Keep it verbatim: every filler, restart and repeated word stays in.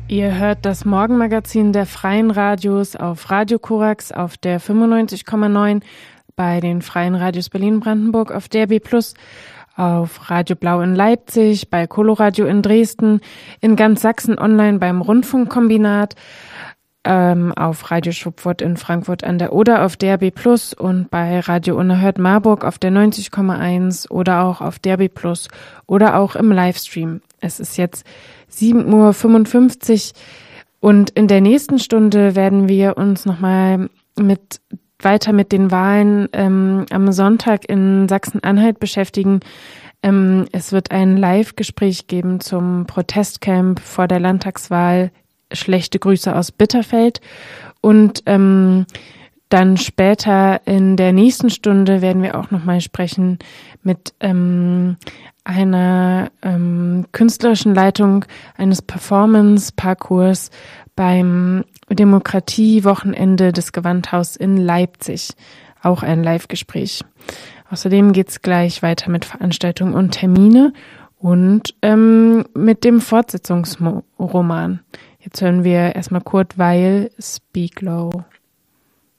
Ihr hört das Morgenmagazin der Freien Radios auf Radio Korax auf der fünfundneunzig Komma neun, bei den Freien Radios Berlin-Brandenburg auf D R B plus, auf Radio Blau in Leipzig, bei Coloradio in Dresden, in ganz Sachsen online beim Rundfunkkombinat, ähm, auf Radio Schupfurt in Frankfurt an der Oder auf D R B plus und bei Radio Unerhört Marburg auf der neunzig Komma eins oder auch auf D R B plus oder auch im Livestream. Es ist jetzt sieben Uhr fünfundfünfzig und in der nächsten Stunde werden wir uns nochmal mit weiter mit den Wahlen ähm, am Sonntag in Sachsen-Anhalt beschäftigen. Ähm, es wird ein Live-Gespräch geben zum Protestcamp vor der Landtagswahl. Schlechte Grüße aus Bitterfeld. Und ähm, dann später in der nächsten Stunde werden wir auch nochmal sprechen mit ähm, einer ähm, künstlerischen Leitung eines Performance-Parcours beim Demokratie-Wochenende des Gewandhaus in Leipzig. Auch ein Live-Gespräch. Außerdem geht's gleich weiter mit Veranstaltungen und Termine und ähm, mit dem Fortsetzungsroman. Jetzt hören wir erstmal Kurt Weil, Speak Low.